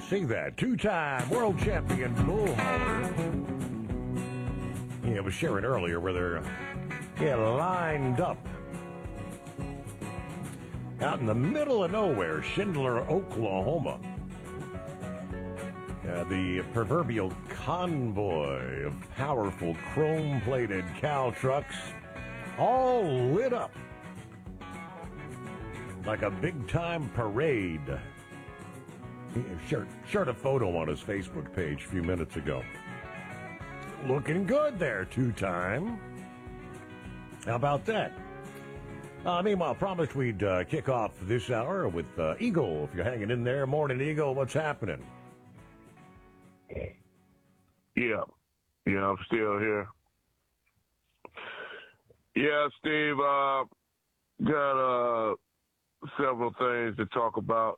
see that. Two-time world champion bull hauler. Yeah, I was sharing earlier where they're lined up out in the middle of nowhere, Schindler, Oklahoma. The proverbial convoy of powerful chrome-plated cow trucks all lit up like a big-time parade. He shared a photo on his Facebook page a few minutes ago. Looking good there, two-time. How about that? Meanwhile, promised we'd kick off this hour with Eagle. If you're hanging in there, morning, Eagle, what's happening? Yeah, I'm still here. Yeah, Steve, got several things to talk about.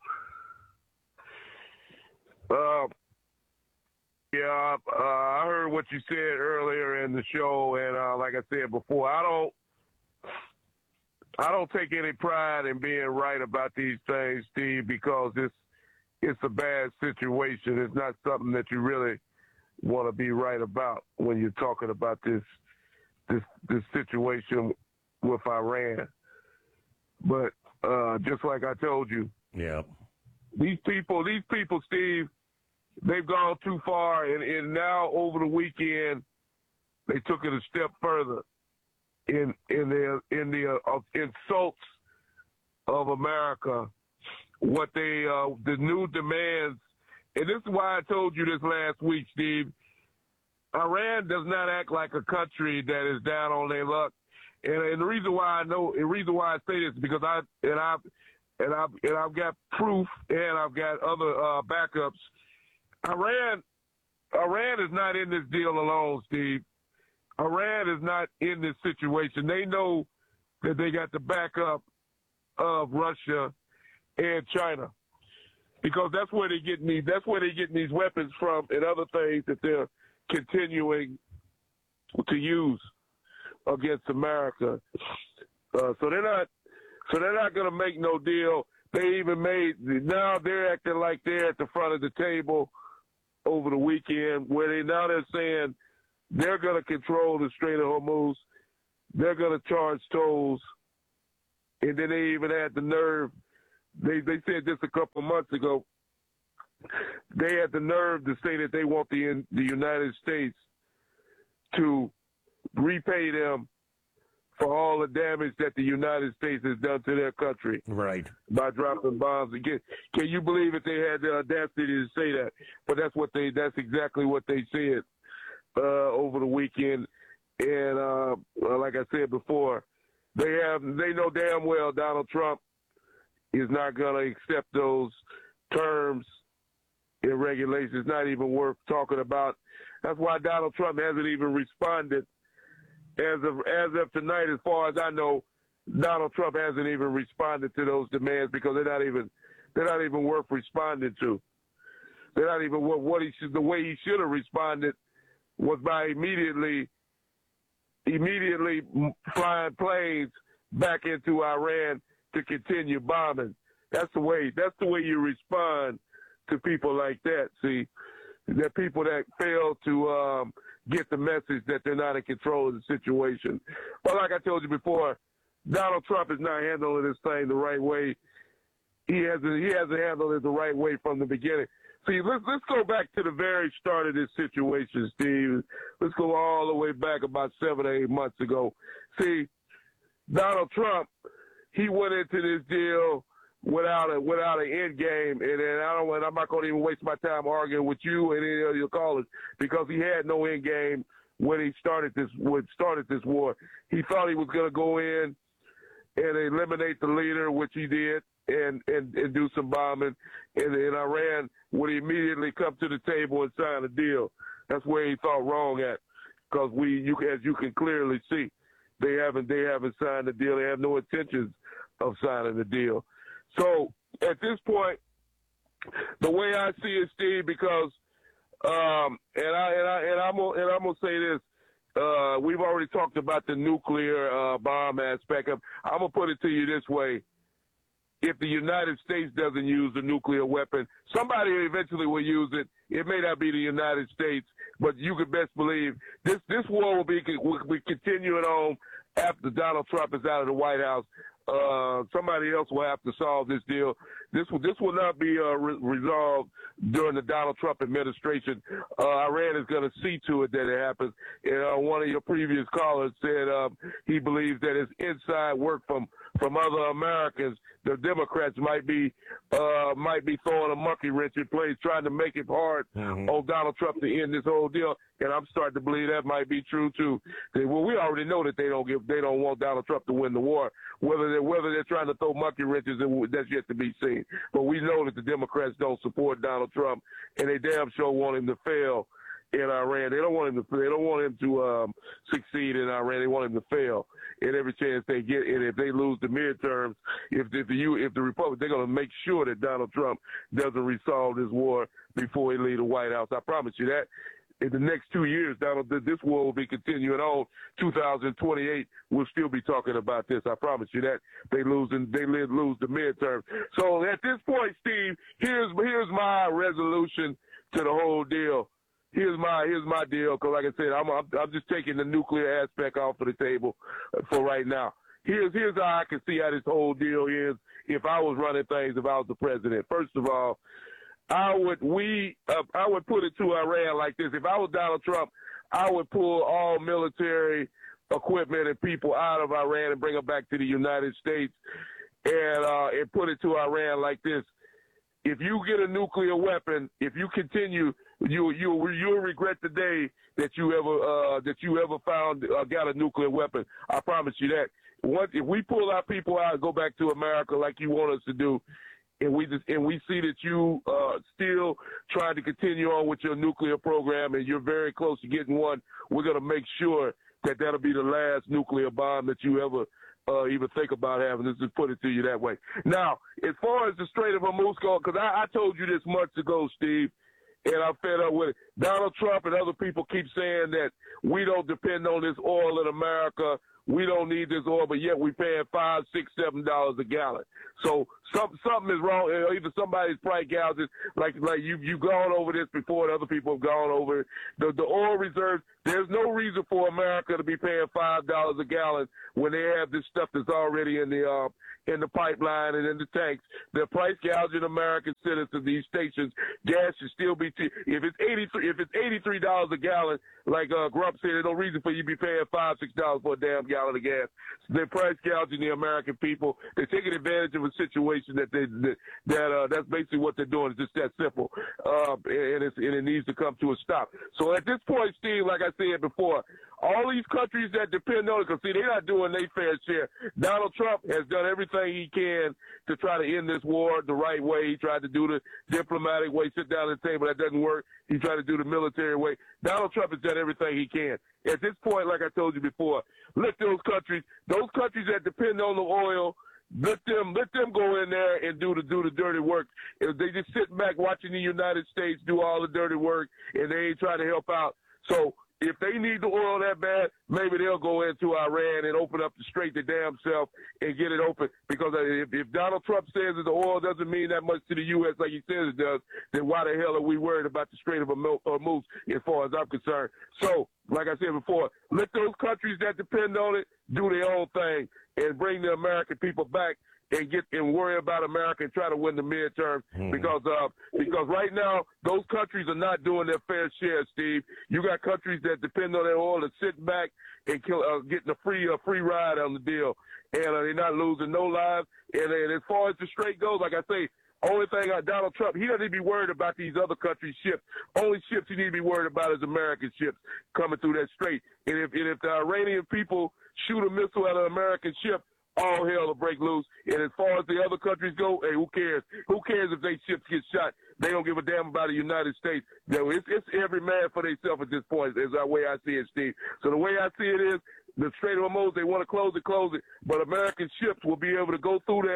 I heard what you said earlier in the show, and like I said before, I don't take any pride in being right about these things, Steve, because it's a bad situation. It's not something that you really want to be right about when you're talking about this situation with Iran. But just like I told you, yeah, these people, Steve, they've gone too far, and now over the weekend they took it a step further in the insults of America. What the new demands, and this is why I told you this last week, Steve. Iran does not act like a country that is down on their luck, and the reason why I say this is because I've got proof and I've got other backups. Iran is not in this deal alone, Steve. Iran is not in this situation. They know that they got the backup of Russia and China, because that's where they're getting these weapons from and other things that they're continuing to use against America. So they're not going to make no deal. Now they're acting like they're at the front of the table over the weekend, where they're saying they're going to control the Strait of Hormuz. They're going to charge tolls. And then they even had the nerve. They said this a couple of months ago. They had the nerve to say that they want the United States to repay them for all the damage that the United States has done to their country. Right. By dropping bombs again. Can you believe it? They had the audacity to say that? But that's exactly what they said over the weekend. And like I said before, they know damn well Donald Trump is not going to accept those terms and regulations. It's not even worth talking about. That's why Donald Trump hasn't even responded as of tonight. As far as I know, Donald Trump hasn't even responded to those demands, because they're not even worth responding to. They're not even the way he should have responded was by immediately flying planes back into Iran to continue bombing. That's the way you respond to people like that. See, they're people that fail to get the message that they're not in control of the situation. But like I told you before, Donald Trump is not handling this thing the right way. He hasn't handled it the right way from the beginning. See, let's go back to the very start of this situation, Steve. Let's go all the way back about 7 or 8 months ago. See, Donald Trump, he went into this deal without an end game, and I'm not going to even waste my time arguing with you and any of your callers, because he had no end game when he started this war. He thought he was going to go in and eliminate the leader, which he did, and do some bombing, and Iran would immediately come to the table and sign a deal. That's where he thought wrong at, because as you can clearly see, they haven't signed the deal. They have no intentions of signing the deal. So at this point, the way I see it, Steve, because I'm gonna say this. We've already talked about the nuclear bomb aspect. I'm gonna put it to you this way: if the United States doesn't use the nuclear weapon, somebody eventually will use it. It may not be the United States, but you can best believe this war will be continuing on after Donald Trump is out of the White House. Somebody else will have to solve this deal. This will not be resolved during the Donald Trump administration. Iran is going to see to it that it happens. And, one of your previous callers said he believes that it's inside work from other Americans. The Democrats might be throwing a monkey wrench in place, trying to make it hard on Donald Trump to end this whole deal. And I'm starting to believe that might be true too. Well, we already know that they don't want Donald Trump to win the war. Whether they're trying to throw monkey wrenches, that's yet to be seen. But we know that the Democrats don't support Donald Trump, and they damn sure want him to fail in Iran. They don't want him to succeed in Iran. They want him to fail at every chance they get. And if they lose the midterms, if the Republic, they're going to make sure that Donald Trump doesn't resolve this war before he leaves the White House. I promise you that. In the next 2 years, this war will be continuing on. 2028, we'll still be talking about this. I promise you that. They lose the midterm. So at this point, Steve, here's my resolution to the whole deal. Here's my deal, because like I said, I'm just taking the nuclear aspect off of the table for right now. Here's how I can see how this whole deal is if I was running things, if I was the president. First of all, I would put it to Iran like this. If I was Donald Trump, I would pull all military equipment and people out of Iran and bring them back to the United States, and put it to Iran like this. If you get a nuclear weapon, if you continue, you'll regret the day that you ever got a nuclear weapon. I promise you that. If we pull our people out and go back to America like you want us to do, and we see that you still trying to continue on with your nuclear program, and you're very close to getting one, we're going to make sure that that'll be the last nuclear bomb that you ever even think about having. Let's just put it to you that way. Now, as far as the Strait of Hormuz goes, because I told you this months ago, Steve, and I'm fed up with it. Donald Trump and other people keep saying that we don't depend on this oil in America. We don't need this oil, but yet we're paying $5, $6, $7 a gallon. So something is wrong. Either somebody's price gouging, like you've gone over this before, and other people have gone over it. The oil reserves. There's no reason for America to be paying $5 a gallon when they have this stuff that's already in the pipeline and in the tanks. They're price gouging American citizens. These stations, gas should still be cheap. If it's $83 a gallon, like Grump said, there's no reason for you to be paying $5, $6 for a damn gallon of gas. They're price gouging the American people. They're taking advantage of a situation that's basically what they're doing. It's just that simple, and it needs to come to a stop. So at this point, Steve, like I said before, all these countries that depend on it, because, see, they're not doing their fair share. Donald Trump has done everything he can to try to end this war the right way. He tried to do the diplomatic way, sit down at the table. That doesn't work. He tried to do the military way. Donald Trump has done everything he can. At this point, like I told you before, let those countries that depend on the oil, let them go in there and do the dirty work. If they just sit back watching the United States do all the dirty work and they ain't trying to help out. So if they need the oil that bad, maybe they'll go into Iran and open up the strait their damn self and get it open. Because if Donald Trump says that the oil doesn't mean that much to the U.S. like he says it does, then why the hell are we worried about the Strait of Hormuz as far as I'm concerned? So, like I said before, let those countries that depend on it do their own thing and bring the American people back and worry about America and try to win the midterms because right now those countries are not doing their fair share, Steve. You got countries that depend on their oil and sit back and getting a free ride on the deal, and they're not losing no lives. And as far as the strait goes, like I say, only thing Donald Trump, he doesn't need to be worried about these other countries' ships. Only ships he needs to be worried about is American ships coming through that strait. And if the Iranian people shoot a missile at an American ship, all hell will break loose. And as far as the other countries go, hey, who cares? Who cares if their ships get shot? They don't give a damn about the United States. It's every man for themselves at this point, is the way I see it, Steve. So the way I see it is, the Strait of Hormuz, they want to close it, but American ships will be able to go through there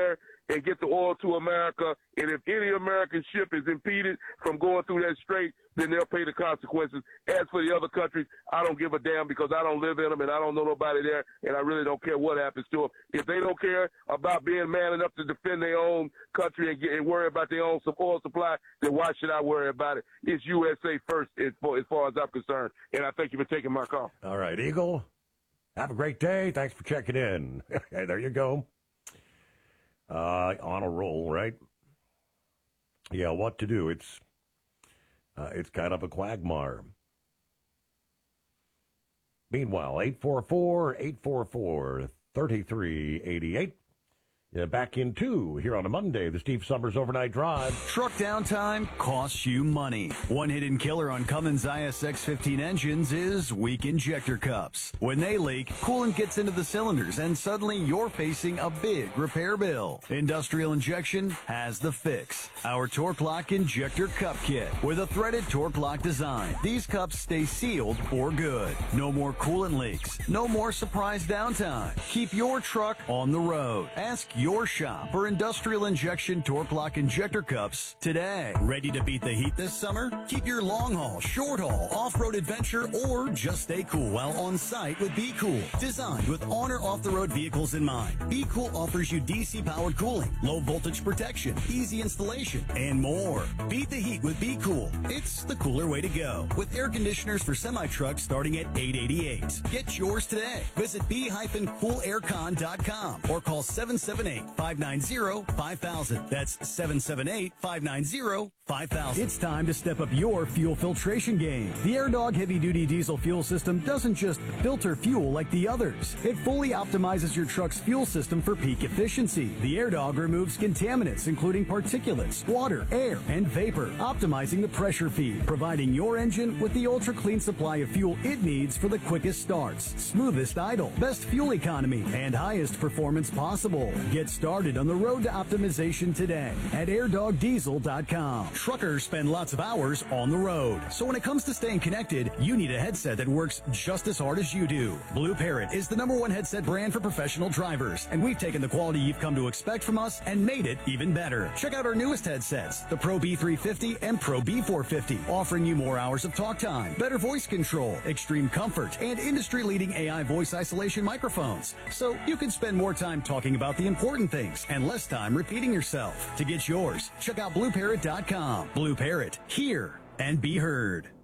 and get the oil to America. And if any American ship is impeded from going through that strait, then they'll pay the consequences. As for the other countries, I don't give a damn because I don't live in them and I don't know nobody there, and I really don't care what happens to them. If they don't care about being man enough to defend their own country and worry about their own oil supply, then why should I worry about it? It's USA first as far as I'm concerned. And I thank you for taking my call. All right, Eagle. Have a great day. Thanks for checking in. Hey, there you go. On a roll, right? Yeah, what to do? It's kind of a quagmire. Meanwhile, 844-3388. Back in 2 here on a Monday, the Steve Summers Overnight Drive. Truck downtime costs you money. One hidden killer on Cummins ISX-15 engines is weak injector cups. When they leak, coolant gets into the cylinders and suddenly you're facing a big repair bill. Industrial Injection has the fix. Our Torque Lock Injector Cup Kit with a threaded Torque Lock design. These cups stay sealed for good. No more coolant leaks. No more surprise downtime. Keep your truck on the road. Ask your shop for Industrial Injection Torque Lock Injector Cups today. Ready to beat the heat this summer? Keep your long haul, short haul, off-road adventure, or just stay cool while on site with Be Cool. Designed with on or off-the-road vehicles in mind, Be Cool offers you DC-powered cooling, low voltage protection, easy installation, and more. Beat the heat with Be Cool. It's the cooler way to go. With air conditioners for semi-trucks starting at $888. Get yours today. Visit b-coolaircon.com or call 778-590-5000. That's 778-590-5000. It's time to step up your fuel filtration game. The AirDog heavy-duty diesel fuel system doesn't just filter fuel like the others. It fully optimizes your truck's fuel system for peak efficiency. The AirDog removes contaminants, including particulates, water, air, and vapor, optimizing the pressure feed, providing your engine with the ultra-clean supply of fuel it needs for the quickest starts, smoothest idle, best fuel economy, and highest performance possible. Get started on the road to optimization today at airdogdiesel.com. Truckers spend lots of hours on the road, so when it comes to staying connected, you need a headset that works just as hard as you do. Blue Parrot is the #1 headset brand for professional drivers, and we've taken the quality you've come to expect from us and made it even better. Check out our newest headsets, the Pro B350 and Pro B450, offering you more hours of talk time, better voice control, extreme comfort, and industry-leading AI voice isolation microphones, so you can spend more time talking about the important things and less time repeating yourself. To get yours, check out BlueParrot.com. Blue Parrot, hear and be heard.